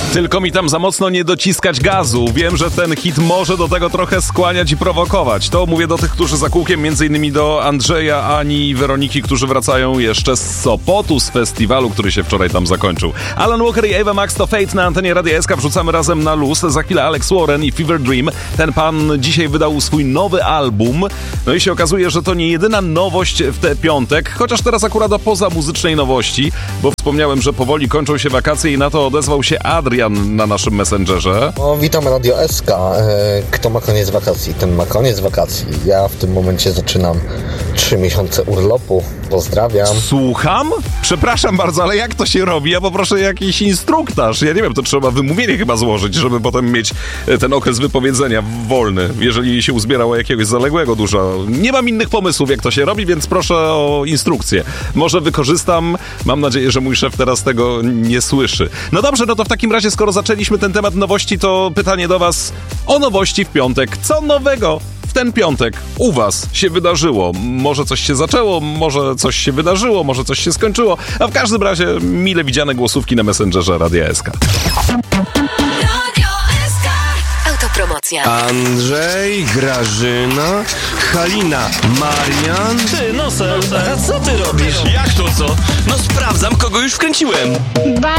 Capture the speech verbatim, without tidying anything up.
Tylko mi tam za mocno nie dociskać gazu. Wiem, że ten hit może do tego trochę skłaniać i prowokować. To mówię do tych, którzy za kółkiem, między innymi do Andrzeja, Ani i Weroniki, którzy wracają jeszcze z Sopotu, z festiwalu, który się wczoraj tam zakończył. Alan Walker i Ava Max to Fate na antenie Radia S K. Wrzucamy razem na luz. Za chwilę Alex Warren i Fever Dream. Ten pan dzisiaj wydał swój nowy album. No i się okazuje, że to nie jedyna nowość w ten piątek, chociaż teraz akurat o pozamuzycznej nowości, bo wspomniałem, że powoli kończą się wakacje i na to odezwał się Adrian na naszym Messengerze. No, witam Radio S K. Kto ma koniec wakacji, ten ma koniec wakacji. Ja w tym momencie zaczynam trzy miesiące urlopu. Pozdrawiam. Słucham? Przepraszam bardzo, ale jak to się robi? Ja poproszę jakiś instruktaż. Ja nie wiem, to trzeba wymówienie chyba złożyć, żeby potem mieć ten okres wypowiedzenia wolny, jeżeli się uzbierało jakiegoś zaległego dużo. Nie mam innych pomysłów, jak to się robi, więc proszę o instrukcję. Może wykorzystam. Mam nadzieję, że mój szef teraz tego nie słyszy. No dobrze, no to w takim razie, skoro zaczęliśmy ten temat nowości, to pytanie do was o nowości w piątek. Co nowego w ten piątek u was się wydarzyło? Może coś się zaczęło, może coś się wydarzyło, może coś się skończyło, a w każdym razie mile widziane głosówki na Messengerze Radia S K. Autopromocja. Andrzej, Grażyna, Halina, Marian. Ty, Nosel, a co ty robisz? Jak to co? No sprawdzam, kogo już wkręciłem. Bye.